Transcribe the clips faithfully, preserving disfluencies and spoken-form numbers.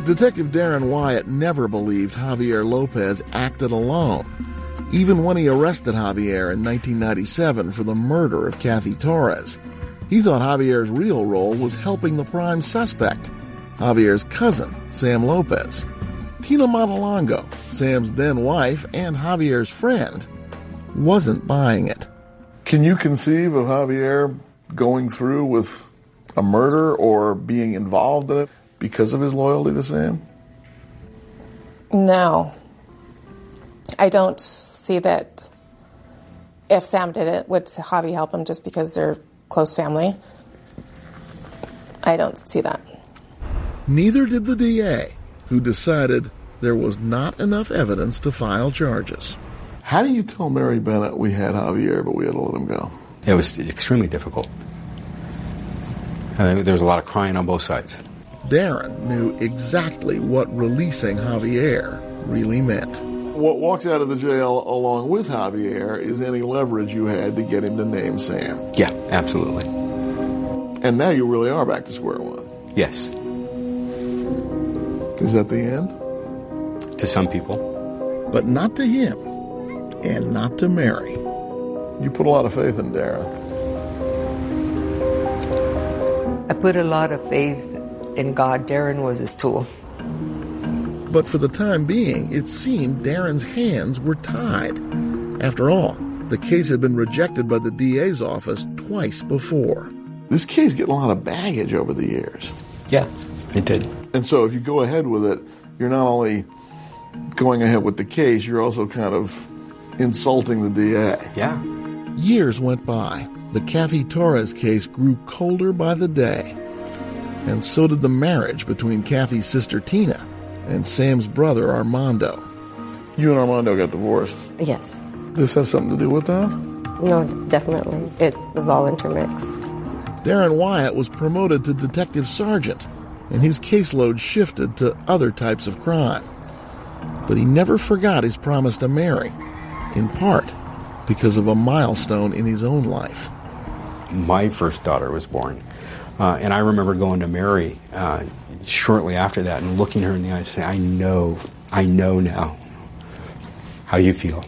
Detective Darren Wyatt never believed Javier Lopez acted alone, even when he arrested Javier in nineteen ninety-seven for the murder of Kathy Torres. He thought Javier's real role was helping the prime suspect, Javier's cousin, Sam Lopez. Tina Montalongo, Sam's then-wife and Javier's friend, wasn't buying it. Can you conceive of Javier going through with a murder or being involved in it because of his loyalty to Sam? No. I don't see that if Sam did it, would Javi help him just because they're close family? I don't see that. Neither did the D A, who decided there was not enough evidence to file charges. How do you tell Mary Bennett we had Javier, but we had to let him go? It was extremely difficult. I think there was a lot of crying on both sides. Darren knew exactly what releasing Javier really meant. What walks out of the jail along with Javier is any leverage you had to get him to name Sam. Yeah, absolutely. And now you really are back to square one. Yes. Is that the end? To some people. But not to him, and not to Mary. You put a lot of faith in Darren. I put a lot of faith in God. Darren was his tool. But for the time being, it seemed Darren's hands were tied. After all, the case had been rejected by the D A's office twice before. This case getting a lot of baggage over the years. Yeah, it did. And so if you go ahead with it, you're not only going ahead with the case, you're also kind of insulting the D A. Yeah. Years went by. The Kathy Torres case grew colder by the day. And so did the marriage between Kathy's sister Tina and Sam's brother Armando. You and Armando got divorced. Yes. Did this have something to do with that? No, definitely. It was all intermixed. Darren Wyatt was promoted to detective sergeant, and his caseload shifted to other types of crime. But he never forgot his promise to Mary, in part because of a milestone in his own life. My first daughter was born, uh, and I remember going to Mary uh, shortly after that and looking her in the eyes and saying, I know, I know now how you feel.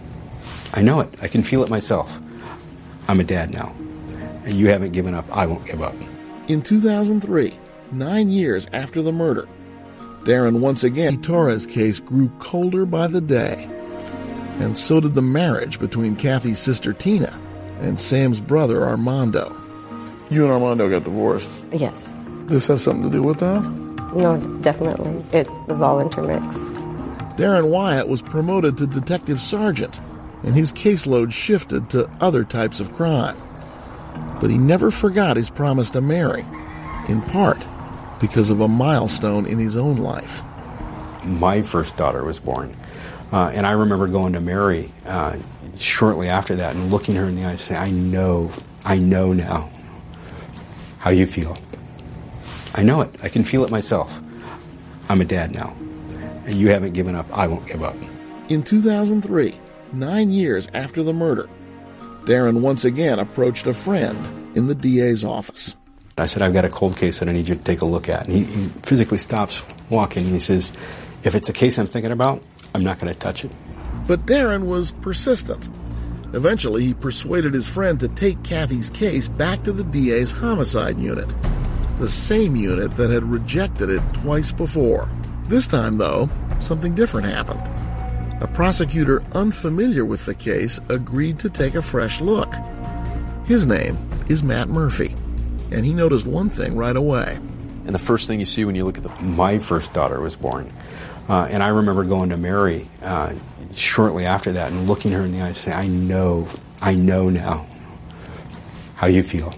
I know it. I can feel it myself. I'm a dad now. And you haven't given up. I won't give up. In two thousand three, nine years after the murder, Darren once again, Torres' case grew colder by the day. And so did the marriage between Kathy's sister Tina and Sam's brother Armando. You and Armando got divorced. Yes. Did this have something to do with that? No, definitely. It was all intermixed. Darren Wyatt was promoted to detective sergeant, and his caseload shifted to other types of crime. But he never forgot his promise to Mary, in part because of a milestone in his own life. My first daughter was born, uh, and I remember going to Mary uh, shortly after that and looking her in the eyes and saying, I know, I know now how you feel. I know it. I can feel it myself. I'm a dad now. And you haven't given up. I won't give up. In two thousand three, nine years after the murder, Darren once again approached a friend in the D A's office. I said, I've got a cold case that I need you to take a look at. And he, he physically stops walking and he says, if it's a case I'm thinking about, I'm not going to touch it. But Darren was persistent. Eventually, he persuaded his friend to take Kathy's case back to the D A's homicide unit, the same unit that had rejected it twice before. This time, though, something different happened. A prosecutor unfamiliar with the case agreed to take a fresh look. His name is Matt Murphy, and he noticed one thing right away. And the first thing you see when you look at the... My first daughter was born, uh, and I remember going to Mary uh, shortly after that and looking her in the eyes and saying, I know, I know now how you feel.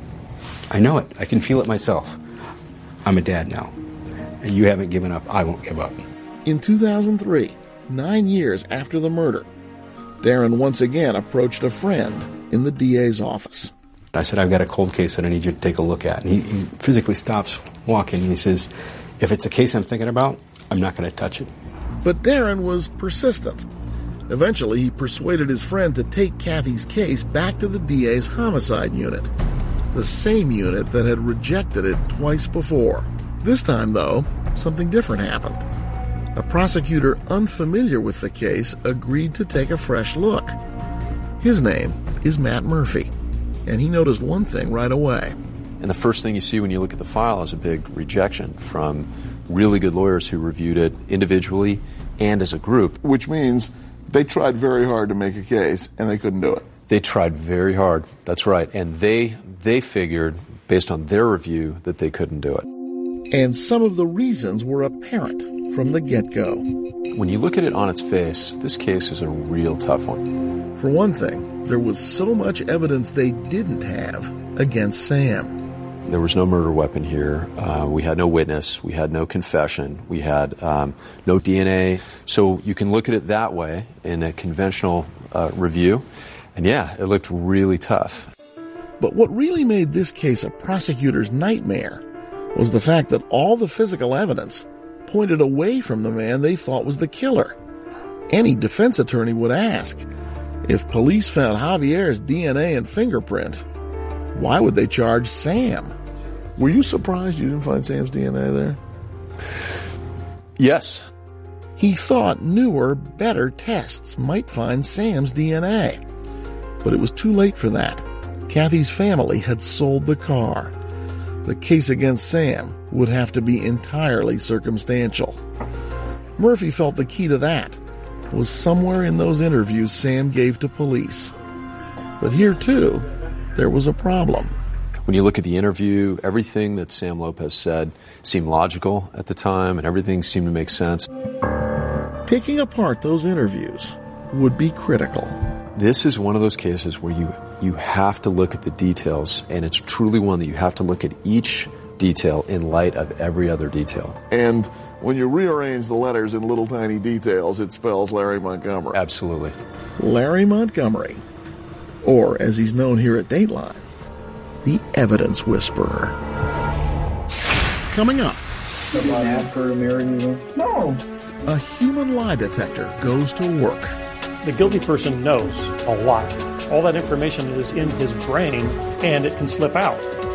I know it. I can feel it myself. I'm a dad now. And you haven't given up. I won't give up. In two thousand three, nine years after the murder, Darren once again approached a friend in the D A's office. I said, I've got a cold case that I need you to take a look at. And he, he physically stops walking and he says, if it's a case I'm thinking about, I'm not going to touch it. But Darren was persistent. Eventually, he persuaded his friend to take Kathy's case back to the D A's homicide unit, the same unit that had rejected it twice before. This time, though, something different happened. A prosecutor unfamiliar with the case agreed to take a fresh look. His name is Matt Murphy, and he noticed one thing right away. And the first thing you see when you look at the file is a big rejection from really good lawyers who reviewed it individually and as a group. Which means they tried very hard to make a case, and they couldn't do it. They tried very hard, that's right. And they they figured, based on their review, that they couldn't do it. And some of the reasons were apparent from the get-go. When you look at it on its face, this case is a real tough one. For one thing, there was so much evidence they didn't have against Sam. There was no murder weapon here. Uh, we had no witness. We had no confession. We had um, no D N A. So you can look at it that way in a conventional uh, review. And yeah, it looked really tough. But what really made this case a prosecutor's nightmare was the fact that all the physical evidence pointed away from the man they thought was the killer. Any defense attorney would ask, if police found Javier's D N A and fingerprint, why would they charge Sam? Were you surprised you didn't find Sam's D N A there? Yes. He thought newer, better tests might find Sam's D N A. But it was too late for that. Kathy's family had sold the car. The case against Sam would have to be entirely circumstantial. Murphy felt the key to that was somewhere in those interviews Sam gave to police. But here, too, there was a problem. When you look at the interview, everything that Sam Lopez said seemed logical at the time, and everything seemed to make sense. Picking apart those interviews would be critical. This is one of those cases where you, you have to look at the details, and it's truly one that you have to look at each detail in light of every other detail. And when you rearrange the letters in little tiny details, it spells Larry Montgomery. Absolutely. Larry Montgomery, or as he's known here at Dateline, the Evidence Whisperer. Coming up, Somebody asked her to marry you? No. A human lie detector goes to work. The guilty person knows a lot. All that information is in his brain, and it can slip out.